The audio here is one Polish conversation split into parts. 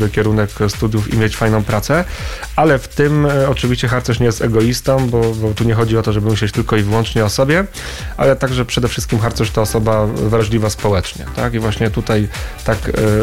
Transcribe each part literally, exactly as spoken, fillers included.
kierunek studiów i mieć fajną pracę, ale w tym oczywiście harcerz nie jest egoistą, bo, bo tu nie chodzi o to, żeby myśleć tylko i wyłącznie o sobie, ale także przede wszystkim harcerz to osoba wrażliwa społecznie, tak? I właśnie tutaj tak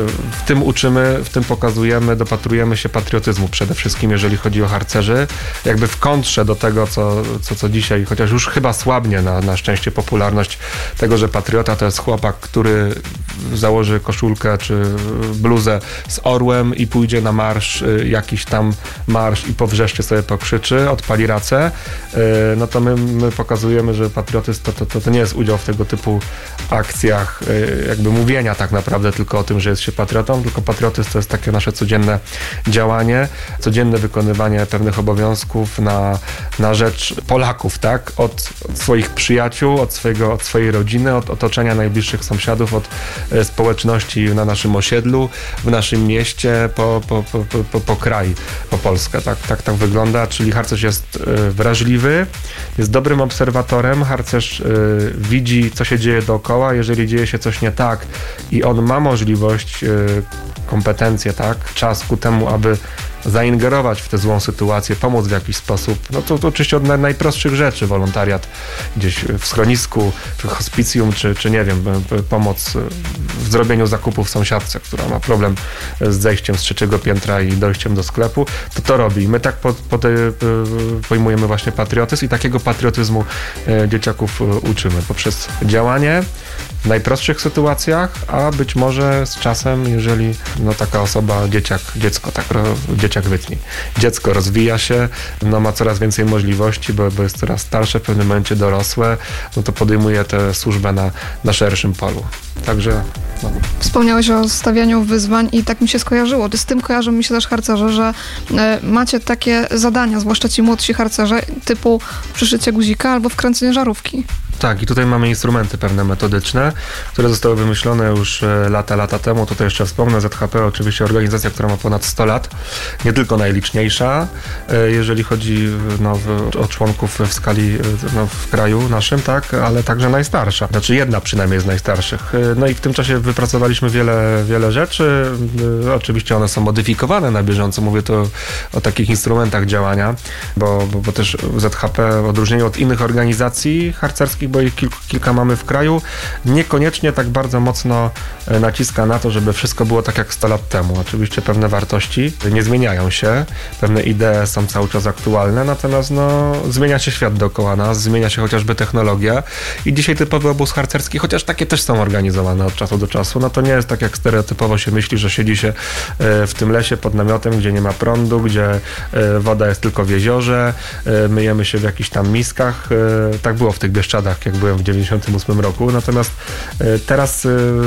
w tym uczymy, w tym pokazujemy, dopatrujemy się patriotyzmu przede wszystkim, jeżeli chodzi o harcerzy, jakby w kontrze do tego, co, co, co dzisiaj, chociaż już chyba słabnie na, na szczęście popularność tego, że patriota to jest chłopak, który założy koszulkę czy bluzę z orłem i pójdzie na marsz, jakiś tam marsz i powrzeszczy sobie pokrzyczy, odpali racę, no to my, my pokazujemy, że patriotyzm to, to, to nie jest udział w tego typu akcjach, jakby mówienia tak naprawdę tylko o tym, że jest się patriotą, tylko patriotyzm to jest takie nasze codzienne działanie, codzienne wykonywanie pewnych obowiązków na, na rzecz Polaków, tak? Od, od swoich przyjaciół, od, swojego, od swojej rodziny, od otoczenia najbliższych sąsiadów, od społeczności na naszym osiedlu, w naszym mieście, po, po, po, po, po kraj, po Polskę. Tak, tak, tak wygląda, czyli harcerz jest wrażliwy, jest dobrym obserwatorem, harcerz widzi, co się dzieje dookoła, jeżeli dzieje się coś nie tak i on ma możliwość, kompetencje, tak, czas ku temu, aby zaingerować w tę złą sytuację, pomóc w jakiś sposób. No to, to oczywiście od najprostszych rzeczy, wolontariat gdzieś w schronisku, w hospicjum, czy, czy nie wiem, pomoc w zrobieniu zakupów w sąsiadce, która ma problem z zejściem z trzeciego piętra i dojściem do sklepu, to to robi. My tak po, po te, pojmujemy właśnie patriotyzm i takiego patriotyzmu dzieciaków uczymy poprzez działanie w najprostszych sytuacjach, a być może z czasem, jeżeli no, taka osoba, dzieciak, dziecko, tak, dzieciak wytnie. Dziecko rozwija się, no, ma coraz więcej możliwości, bo, bo jest coraz starsze, w pewnym momencie dorosłe, no to podejmuje tę służbę na, na szerszym polu. Także... No. Wspomniałeś o stawianiu wyzwań i tak mi się skojarzyło. Z tym kojarzą mi się też harcerze, że y, macie takie zadania, zwłaszcza ci młodsi harcerze, typu przyszycie guzika albo wkręcenie żarówki. Tak, i tutaj mamy instrumenty pewne metodyczne, które zostały wymyślone już lata, lata temu. Tutaj jeszcze wspomnę, Z H P oczywiście organizacja, która ma ponad sto lat, nie tylko najliczniejsza, jeżeli chodzi no, o członków w skali no, w kraju naszym, tak, ale także najstarsza. Znaczy jedna przynajmniej z najstarszych. No i w tym czasie wypracowaliśmy wiele, wiele rzeczy. Oczywiście one są modyfikowane na bieżąco. Mówię tu o takich instrumentach działania, bo, bo, bo też Z H P w odróżnieniu od innych organizacji harcerskich, bo ich kilku, kilka mamy w kraju, niekoniecznie tak bardzo mocno naciska na to, żeby wszystko było tak jak sto lat temu. Oczywiście pewne wartości nie zmieniają się, pewne idee są cały czas aktualne, natomiast no, zmienia się świat dookoła nas, zmienia się chociażby technologia i dzisiaj typowy obóz harcerski, chociaż takie też są organizowane od czasu do czasu, no to nie jest tak jak stereotypowo się myśli, że siedzi się w tym lesie pod namiotem, gdzie nie ma prądu, gdzie woda jest tylko w jeziorze, myjemy się w jakichś tam miskach. Tak było w tych Bieszczadach, jak byłem w dziewięćdziesiątym ósmym roku, natomiast teraz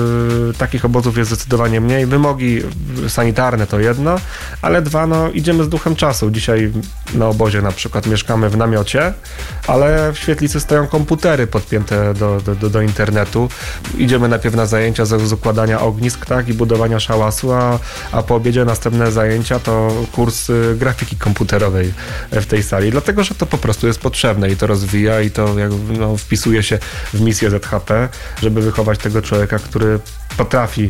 takich obozów jest zdecydowanie mniej. Wymogi sanitarne to jedno, ale dwa, no idziemy z duchem czasu. Dzisiaj na obozie na przykład mieszkamy w namiocie, ale w świetlicy stoją komputery podpięte do, do, do, do internetu. Idziemy najpierw na zajęcia z, z układania ognisk, tak, i budowania szałasu, a, a po obiedzie następne zajęcia to kurs y, grafiki komputerowej w tej sali, dlatego, że to po prostu jest potrzebne i to rozwija i to jak, no, wpisuje się w misję Z H P, żeby wychować tego człowieka, który potrafi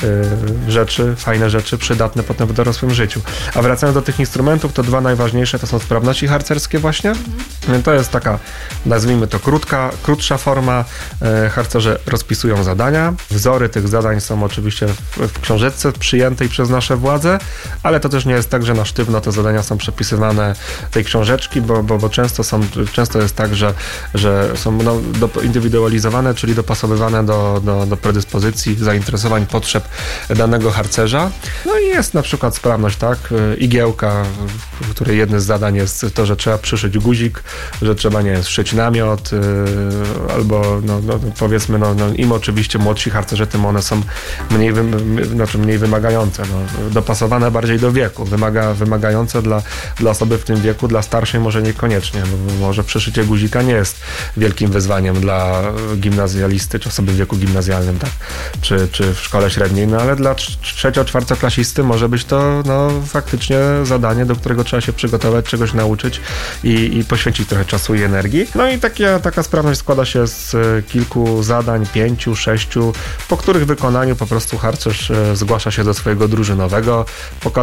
y, rzeczy, fajne rzeczy, przydatne potem w dorosłym życiu. A wracając do tych instrumentów, to dwa najważniejsze to są sprawności harcerskie właśnie. Mm. To jest taka, nazwijmy to krótka, krótsza forma. Y, harcerze rozpisują zadania. Wzory tych zadań są oczywiście w, w książeczce przyjętej przez nasze władze, ale to też nie jest tak, że na sztywno te zadania są przepisywane tej książeczki, bo, bo, bo często są, często jest tak, że, że są no, do, indywidualizowane, czyli dopasowywane do, do, do predyspozycji, zainteresowań, potrzeb danego harcerza. No i jest na przykład sprawność, tak, igiełka, w której jednym z zadań jest to, że trzeba przyszyć guzik, że trzeba, nie wiem, zszyć namiot, yy, albo no, no, powiedzmy, no, no, im oczywiście młodsi harcerze, tym one są mniej, wy, znaczy mniej wymagające, no, dopasowane bardziej bliżej do wieku. Wymaga, wymagające dla, dla osoby w tym wieku, dla starszej może niekoniecznie. No, może przeszycie guzika nie jest wielkim wyzwaniem dla gimnazjalisty, czy osoby w wieku gimnazjalnym, tak, czy, czy w szkole średniej, no ale dla trzecio-czwartoklasisty może być to no, faktycznie zadanie, do którego trzeba się przygotować, czegoś nauczyć i, i poświęcić trochę czasu i energii. No i takie, taka sprawność składa się z kilku zadań, pięciu, sześciu, po których wykonaniu po prostu harcerz zgłasza się do swojego drużynowego,